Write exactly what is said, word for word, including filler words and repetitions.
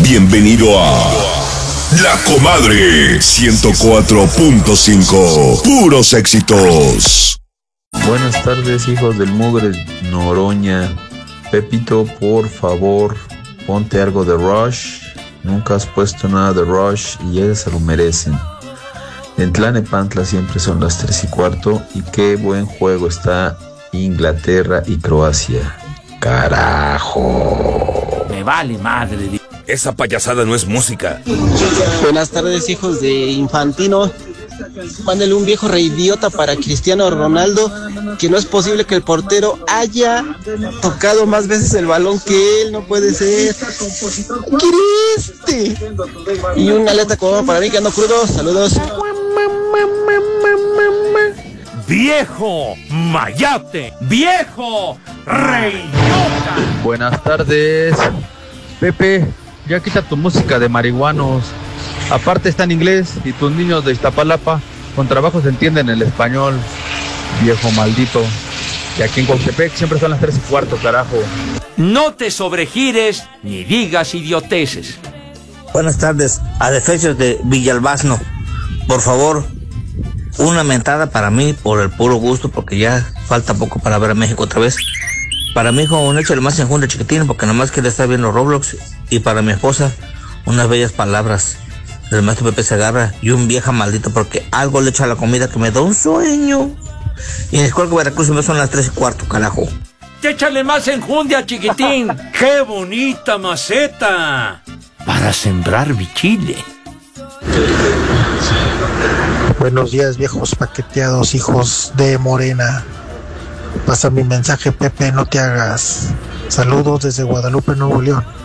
Bienvenido a La Comadre ciento cuatro punto cinco. Puros éxitos. Buenas tardes, hijos del mugre Noroña. Pepito, por favor, ponte algo de Rush. Nunca has puesto nada de Rush y ellos se lo merecen. En Tlalnepantla siempre son las tres y cuarto. Y qué buen juego está Inglaterra y Croacia. Carajo. Me vale madre. Esa payasada no es música. Buenas tardes, hijos de Infantino. Mándale un viejo reidiota para Cristiano Ronaldo, que no es posible que el portero haya tocado más veces el balón que él, no puede ser. ¡Cristi! Y una aleta como para mí que ando crudo. Saludos. Viejo mayate, viejo reidiota. Buenas tardes, Pepe. Ya quita tu música de marihuanos. Aparte está en inglés y tus niños de Iztapalapa con trabajo se entienden el español. Viejo maldito. Y aquí en Coatepec siempre son las tres y cuarto, carajo. No te sobregires ni digas idioteces. Buenas tardes, a defensores de Villalbazno. Por favor, una mentada para mí por el puro gusto, porque ya falta poco para ver a México otra vez. Para mi hijo, un échale más enjundia chiquitín, porque nomás quiere estar viendo Roblox. Y para mi esposa, unas bellas palabras del maestro Pepe Segarra y un vieja maldito, porque algo le echa a la comida que me da un sueño. Y en el Escuela Veracruz me son las tres y cuarto, carajo. Échale más enjundia, chiquitín. ¡Qué bonita maceta! Para sembrar bichile. Buenos días, viejos paqueteados, hijos de Morena. Pasa mi mensaje, Pepe, no te hagas. Saludos desde Guadalupe, Nuevo León.